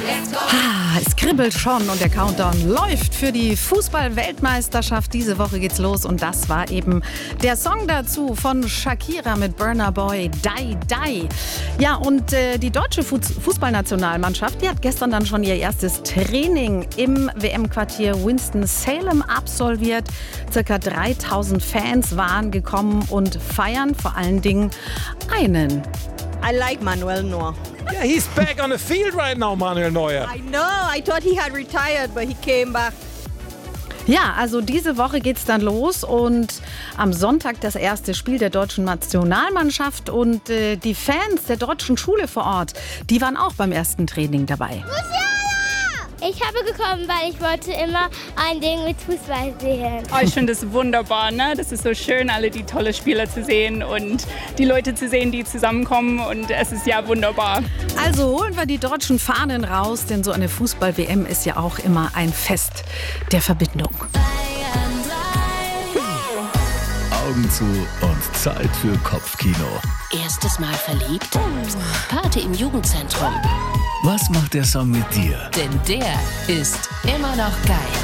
Es kribbelt schon und der Countdown läuft für die Fußball-Weltmeisterschaft. Diese Woche geht's los und das war eben der Song dazu von Shakira mit Burna Boy, Die Die. Ja, und die deutsche Fußballnationalmannschaft, die hat gestern dann schon ihr erstes Training im WM-Quartier Winston-Salem absolviert. Circa 3000 Fans waren gekommen und feiern vor allen Dingen einen. I like Manuel Neuer. Yeah, he's back on the field right now, Manuel Neuer. I know. I thought he had retired, but he came back. Ja, also diese Woche geht's dann los und am Sonntag das erste Spiel der deutschen Nationalmannschaft und die Fans der deutschen Schule vor Ort, die waren auch beim ersten Training dabei. Ich habe gekommen, weil ich wollte immer ein Ding mit Fußball sehen. Oh, ich finde es wunderbar, ne? Das ist so schön, alle die tolle Spieler zu sehen und die Leute zu sehen, die zusammenkommen und es ist ja wunderbar. Also holen wir die deutschen Fahnen raus, denn so eine Fußball-WM ist ja auch immer ein Fest der Verbindung. Augen zu und Zeit für Kopfkino. Erstes Mal verliebt? Party im Jugendzentrum. Was macht der Song mit dir? Denn der ist immer noch geil.